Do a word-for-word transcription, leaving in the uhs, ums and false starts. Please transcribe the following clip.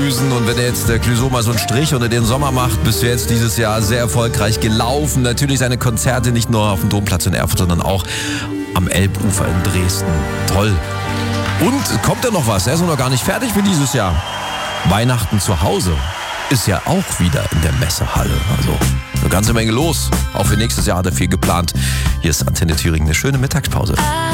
begrüßen. Und wenn er jetzt der Clouseau mal so einen Strich unter den Sommer macht, bist du jetzt dieses Jahr sehr erfolgreich gelaufen. Natürlich seine Konzerte nicht nur auf dem Domplatz in Erfurt, sondern auch am Elbufer in Dresden. Toll. Und kommt da noch was? Er ist noch gar nicht fertig für dieses Jahr. Weihnachten zu Hause ist ja auch wieder in der Messehalle. Also eine ganze Menge los. Auch für nächstes Jahr hat er viel geplant. Hier ist Antenne Thüringen, eine schöne Mittagspause.